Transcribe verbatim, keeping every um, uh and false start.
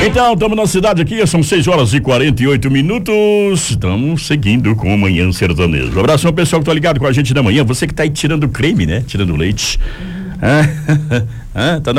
Então, estamos na cidade aqui, são seis horas e quarenta e oito minutos. Estamos seguindo com o Manhã Sertanejo. Um abraço ao pessoal que tá ligado com a gente da manhã. Você que tá aí tirando creme, né? Tirando leite. Ah, ah, tá na